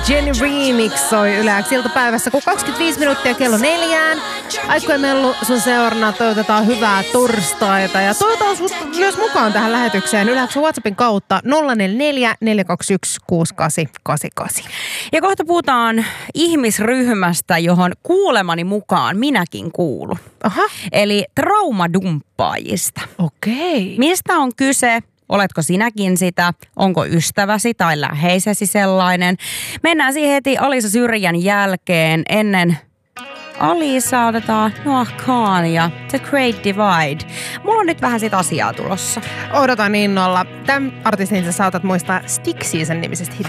Jenny Remix soi Yle X iltapäivässä, kun 25 minuuttia kello 4. Aikku ja Mellu sun seurana toivotetaan hyvää torstaita ja toivotaan sut myös mukaan tähän lähetykseen Yle X WhatsAppin kautta 044 421 6888. Ja kohta puhutaan ihmisryhmästä, johon kuulemani mukaan minäkin kuulun. Aha. Eli traumadumppaajista. Okei. Mistä on kyse? Oletko sinäkin sitä? Onko ystäväsi tai läheisesi sellainen? Mennään siihen heti Alisa Syrjän jälkeen. Ennen Alisa otetaan Noah Khan ja The Great Divide. Mulla on nyt vähän sit asiaa tulossa. Odotan innolla. Tämän artistin sä saatat muistaa Stick Season -nimisestä hitistä.